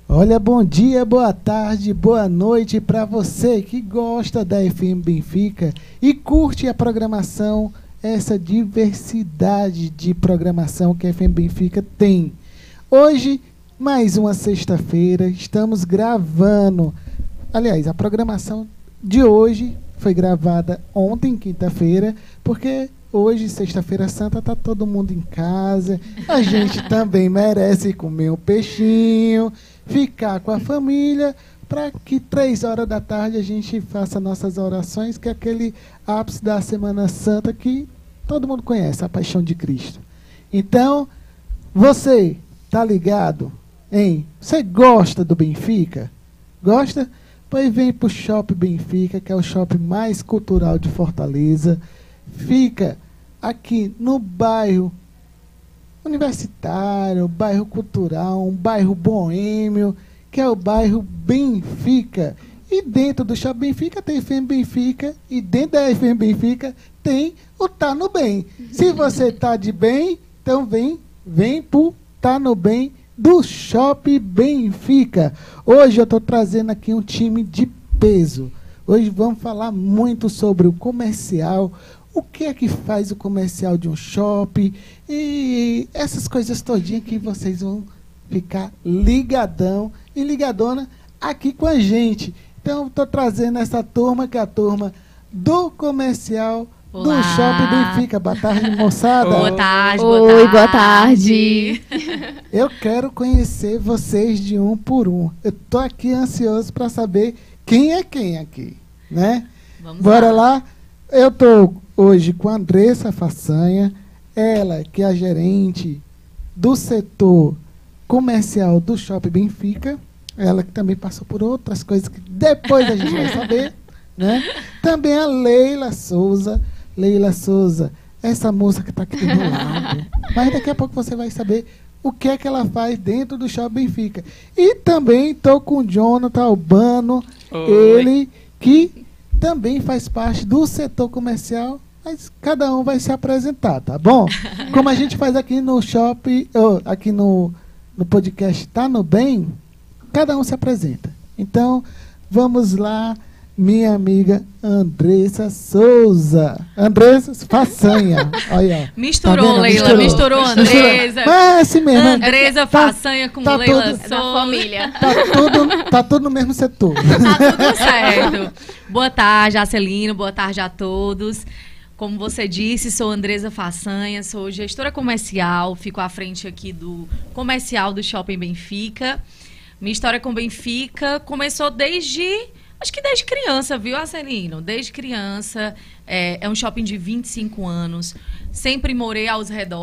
Olha, bom dia, boa tarde, boa noite para você que gosta da FM Benfica e curte a programação, essa diversidade de programação que a FM Benfica tem. Hoje, mais uma sexta-feira, estamos gravando. Aliás, a programação de hoje foi gravada ontem, quinta-feira, porque hoje, sexta-feira santa, tá todo mundo em casa. A gente também merece comer um peixinho, ficar com a família, para que 3 horas da tarde a gente faça nossas orações, que é aquele ápice da Semana Santa que todo mundo conhece, a Paixão de Cristo. Então, você tá ligado, hein? Você gosta do Benfica? Gosta? Pois vem pro Shopping Benfica, que é o shopping mais cultural de Fortaleza. Fica aqui no bairro universitário, bairro cultural, um bairro boêmio, que é o bairro Benfica. E dentro do Shopping Benfica tem FM Benfica, e dentro da FM Benfica tem o Tá no Bem. Se você tá de bem, então vem pro Tá no Bem do Shopping Benfica. Hoje eu estou trazendo aqui um time de peso. Hoje vamos falar muito sobre o comercial, o que é que faz o comercial de um shopping e essas coisas todinhas que vocês vão ficar ligadão e ligadona aqui com a gente. Então, estou trazendo essa turma, que é a turma do comercial. Olá. Do Shopping Benfica. Boa tarde, moçada. Boa tarde, Oi, boa tarde. Eu quero conhecer vocês de um por um. Eu tô aqui ansioso para saber quem é quem aqui, né? Vamos Bora lá. Eu tô hoje com a Andressa Façanha, ela que é a gerente do setor comercial do Shopping Benfica. Ela que também passou por outras coisas que depois a gente vai saber, né? Também a Leila Souza. Leila Souza, essa moça que está aqui do meu lado. Mas daqui a pouco você vai saber o que é que ela faz dentro do Shopping Benfica. E também estou com o Jonathan Albano, ele que também faz parte do setor comercial, mas cada um vai se apresentar, tá bom? Como a gente faz aqui no shopping, aqui no podcast Tá no Bem, cada um se apresenta. Então, vamos lá. Minha amiga Andressa Souza. Andressa Façanha. Olha, misturou, tá, Leila. Misturou Andressa. É assim mesmo. Andressa Façanha com Leila Souza. Da família. Tá tudo no mesmo setor. Tá tudo certo. Boa tarde, Acelino. Boa tarde a todos. Como você disse, sou Andressa Façanha, sou gestora comercial, fico à frente aqui do comercial do Shopping Benfica. Minha história com Benfica começou acho que desde criança, viu, Acelino? Desde criança. É um shopping de 25 anos. Sempre morei aos redores.